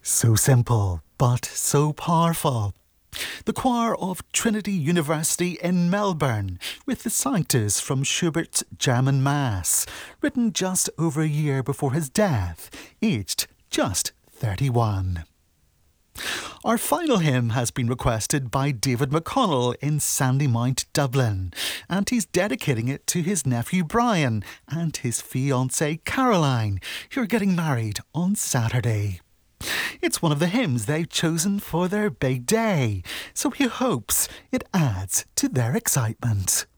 So simple, but so powerful. The choir of Trinity University in Melbourne, with the Sanctus from Schubert's German Mass, written just over a year before his death, aged just 31. Our final hymn has been requested by David McConnell in Sandymount, Dublin, and he's dedicating it to his nephew Brian and his fiancée Caroline, who are getting married on Saturday. It's one of the hymns they've chosen for their big day, so he hopes it adds to their excitement.